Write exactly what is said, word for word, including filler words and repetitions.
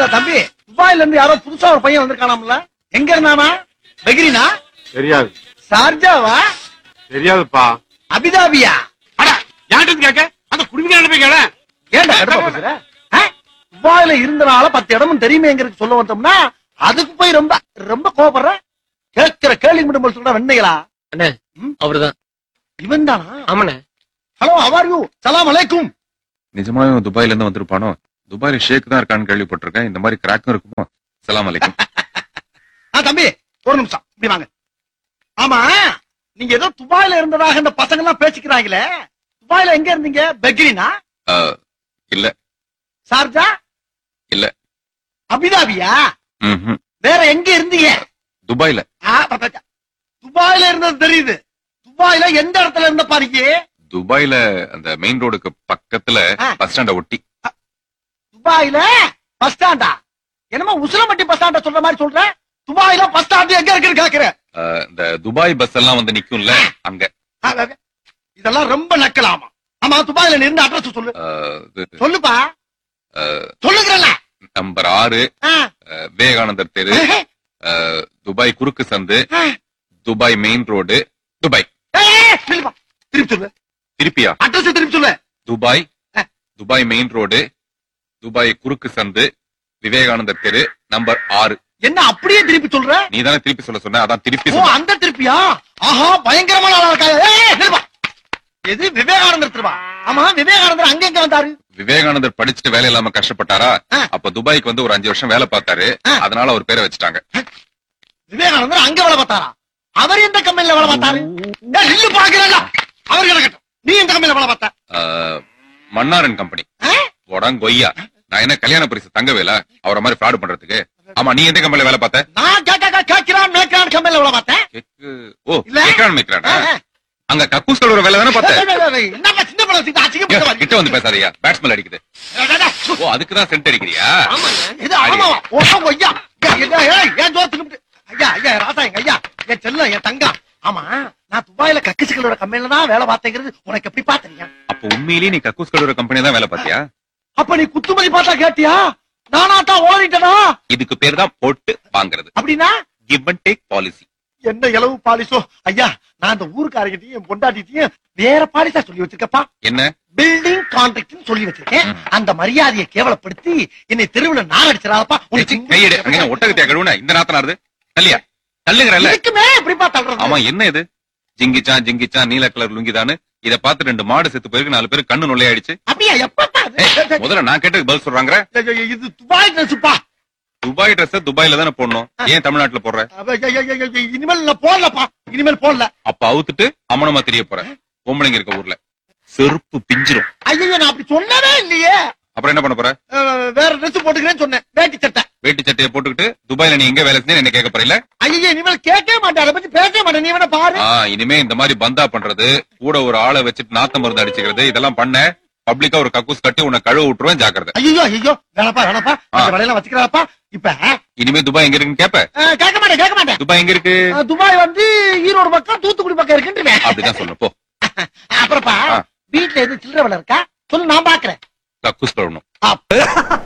தம்பி, துபாயில இருந்து யாரோ புதுசா ஒரு பையன் வந்திருக்கானாம்ல? எங்க இருந்தானா? பெகிரினா? தெரியாது. சார்ஜாவா? தெரியாதுப்பா. அபிதாபியா? அட யார்கிட்ட கேட்க? அந்த குடும்பியான போய் கேள. ஏன்டா கடுப்பா பேசுற? துபாயில இருந்தனால பத்து இடமும் தெரியுமேங்கிறது சொல்ல வந்தோம்னா அதுக்கு போய் ரொம்ப ரொம்ப கோபப்படுற. கேட்கிற கேள்வி மட்டும் சொல்ற வெண்ணைகளா? அண்ணே அவர்தான். இவன் தானா? ஆமாண்ணே. Hello, how are you? சலாம் அலைக்கும். நிஜமாவே துபாயில இருந்து வந்திருப்பானோ? துபாயில ஷேக் தான் இருக்கான்னு கேள்விப்பட்டிருக்கேன். இந்த மாதிரி கிராக்கும் இருக்குமோ? சலாம் அலைக்கும். தம்பி ஒரு நிமிஷம் இப்படி வாங்க. ஆமா, நீங்க ஏதோ துபாயில இருந்ததாக இந்த பசங்க எல்லாம் பேசிக்கிறாங்களே, துபாயில எங்க இருந்தீங்க? பெக்ரினா? இல்ல. சார்ஜா? இல்ல. அபிதாபியா? ம்ஹும். வேற எங்க இருந்தீங்க? துபாயில. துபாயில இருந்தது தெரியுது. துபாயில எந்த இடத்துல இருந்த பாருங்க? துபாயில அந்த மெயின் ரோடுக்கு பக்கத்துல பஸ் ஸ்டாண்ட ஒட்டி. துபாயில பஸ் ஸ்டாண்டா? என்னமோ உசிலம்பட்டி பஸ் ஸ்டாண்ட சொல்ற மாதிரி சொல்ற. துபாயில பஸ் ஸ்டாண்ட் எங்க இருக்குன்னு கேக்குற? இந்த துபாய் பஸ் எல்லாம் வந்து நிக்கும்ல அங்க. இதெல்லாம் ரொம்ப நக்கலாமா? ஆமா, துபாயில இருந்த அட்ரஸ் சொல்லு. சொல்லுப்பா. சொல்லுகிறல்ல. நம்பர் ஆறு விவேகானந்தர் தெரு, துபாய் குறுக்கு சந்து, துபாய் மெயின் ரோடு, துபாய். திருப்பி சொல்லு. திருப்பியா? அட்ரஸ் திருப்பி சொல்லு. Dubai Dubai main road, Dubai குறுக்கு சந்து, விவேகானந்தர் தெரு, நம்பர் ஆறு. என்ன அப்படியே திருப்பி சொல்ற? நீ தானே திருப்பி சொல்ல சொன்ன, அதான் திருப்பி. ஓ, அந்த திருப்பியா? ஆஹா, பயங்கரமான ஆளா இருக்கா. எது விவேகானந்தர் திருவா? ஆமா, விவேகானந்தர் அங்க எங்க வந்தாரு? விவேகானந்தர் படிச்சுட்டு வேலை இல்லாம கஷ்டப்பட்டாரா? அப்ப துபாய்க்கு வந்து ஒரு அஞ்சு வருஷம் வேலை பார்த்தாரு. அதனால ஒரு பேரை வச்சுட்டாங்க. விவேகானந்தர் அங்க வேலை பார்த்தாரா? அவர் எந்த கம்பெனில வேலை பார்த்தாரு? இல்ல பாக்குறா. அவர் கிடக்கட்டும். நீ எந்த கம்பெனில வேலை பார்த்த? மன்னாரன் கம்பெனி. கொய்யா, நான் என்ன கல்யாண பரிசு தங்க வேலை அவரை மாதிரி ஃப்ராட் பண்றதுக்கு? ஆமா, நீ எந்த கம்பெனில வேலை பார்த்த? நான் கேட்கிறான் மேய்க்கிறான் கம்பெனில வேலை பார்த்தேன். ஓ, கேட்கிறான் மேய்க்கிறானா? அங்க கக்கூஸ் கழுவுற வேலை தானே பார்த்தேன். கிட்ட வந்து பேசாதயா, பேட்ஸ்மேன் அடிக்குது. ஓ, அதுக்குதான் சென்ட் அடிக்கிறியா? ஐயா ஐயா ராசா, எங்க ஐயா, என் செல்லம், என் தங்கம். ஆமா, நான் துபாயில கக்கூஸ்களோட கம்பெனில தான் வேலை பார்த்தேங்கிறது உனக்கு எப்படி பாத்தீங்க? அப்ப உண்மையிலேயே நீ கக்கூஸ் கழுவுற கம்பெனி தான் வேலை பார்த்தியா? அப்ப நீ குத்துமதி பார்த்தா கேட்டியா? நானாட்டா ஓடிட்டனா? இதுக்கு பேர் தான் போட்டு வாங்குறது. அப்படின்னா கிவ் அண்ட் டேக் பாலிசி. என்ன இளவு பாலிசோ? ஐயா, நான் அந்த ஊருக்காரங்கிட்டையும் பொண்டாட்டிட்டையும் வேற பாலிசா சொல்லி வச்சிருக்கப்பா. என்ன? பில்டிங் கான்ட்ராக்ட் சொல்லி வச்சிருக்கேன். அந்த மரியாதையை கேவலப்படுத்தி என்னை தெருவுல நான் அடிச்சிடாதப்பா. கையெடு. அங்க ஒட்டகத்தையா கழுவுன? இந்த நாத்தனாருது தள்ளியா? தள்ளுகிறல்ல. இதுக்குமே எப்படிப்பா தள்ளுறது? ஆமா, என்ன இது? ஜிங்கிச்சான் ஜிங்கிச்சான் நீல கலர் லுங்கிதானு இத பார்த்து ரெண்டு மாடு செத்து போயிருக்கு, நாலு பேருக்கு கண்ணு நொல்லையாயிடுச்சு. அப்படியா? எப்பப்பா? முதல்ல நான் கேட்டதுக்கு பதில் சொல்றாங்க. இது துபாய் ட்ரெஸ்ப்பா. துபாய் ட்ரெஸ் துபாயில தானே போடணும், ஏன் தமிழ்நாட்டுல போடுற? இனிமேல் நான் போடலப்பா. இனிமேல் போடல. அப்ப அவுத்துட்டு அம்மனமா தெரிய போற பொம்பளைங்க இருக்க ஊர்ல செருப்பு பிஞ்சிரும். ஐயோ, நான் அப்படி சொன்னவே இல்லையே. அப்புறம் என்ன பண்ண போற? வேற ட்ரெஸ் போட்டுக்கிறேன்னு சொன்னேன். வேட்டி சட்டை. வேட்டி சட்டையை போட்டுக்கிட்டு துபாயில நீ எங்க வேலை செஞ்சு என்ன கேட்க போறீல? ஐயோ, இனிமேல் கேட்கவே மாட்டேன், அதை பத்தி பேசவே மாட்டேன். நீ வேணா பாரு. இனிமே இந்த மாதிரி பந்தா பண்றது, கூட ஒரு ஆளை வச்சுட்டு நாத்த மருந்து அடிச்சுக்கிறது, இதெல்லாம் பண்ண பப்ளிக்கா ஒரு கக்கூஸ் கட்டி உன்னை கழுவ விட்டுருவேன், ஜாக்கிரதை. ஐயோ ஐயோ, வேணப்பா வேணப்பா, வேலையெல்லாம் வச்சுக்கிறாப்பா. இப்ப இனிமே துபாய் எங்க இருக்குன்னு கேப்ப? கேட்க மாட்டேன் கேட்க மாட்டேன். துபாய் எங்க இருக்கு? துபாய் வந்து ஈரோடு பக்கம் தூத்துக்குடி பக்கம் இருக்குன்னு அப்படிதான் சொல்லு போ. அப்புறப்பா வீட்டுல எது சில்லற வேலை இருக்கா சொல்லு, நான் பாக்குறேன். கக்கூஸ் கழுவணும்.